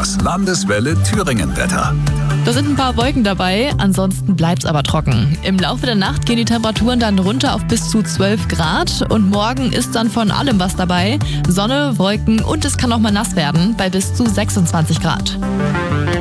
Das Landeswelle Thüringen-Wetter. Da sind ein paar Wolken dabei, ansonsten bleibt's aber trocken. Im Laufe der Nacht gehen die Temperaturen dann runter auf bis zu 12 Grad und morgen ist dann von allem was dabei. Sonne, Wolken und es kann auch mal nass werden bei bis zu 26 Grad.